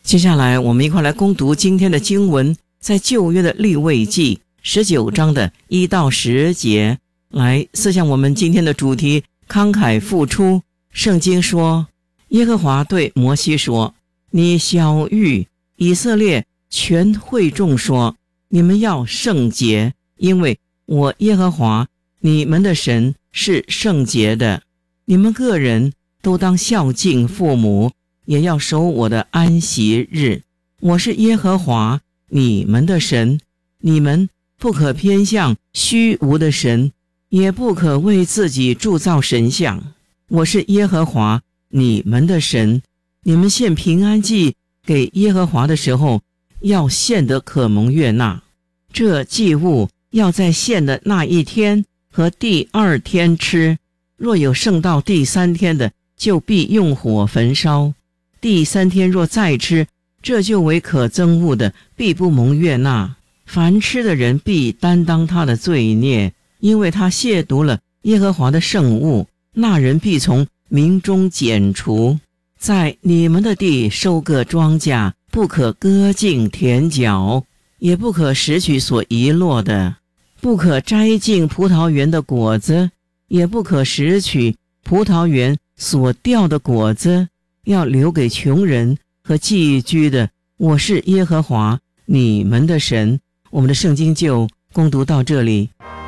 接下来我们一块来攻读今天的经文，在旧约的利未记19章的1到10节，来思想我们今天的主题，慷慨付出。圣经说，耶和华对摩西说，你晓谕以色列全会众说，你们要圣洁，因为我耶和华你们的神是圣洁的。你们个人都当孝敬父母，也要守我的安息日。我是耶和华你们的神，你们不可偏向虚无的神，也不可为自己铸造神像。我是耶和华你们的神。你们献平安祭给耶和华的时候，要献得可蒙悦纳。这祭物要在献的那一天和第2天吃，若有剩到第3天的，就必用火焚烧。第3天若再吃，这就为可憎恶的，必不蒙悦纳。凡吃的人必担当他的罪孽，因为他亵渎了耶和华的圣物，那人必从民中剪除。在你们的地收割庄稼，不可割尽田角，也不可拾取所遗落的，不可摘尽葡萄园的果子，也不可拾取葡萄园所掉的果子，要留给穷人和寄居的。我是耶和华你们的神。我们的圣经就攻读到这里。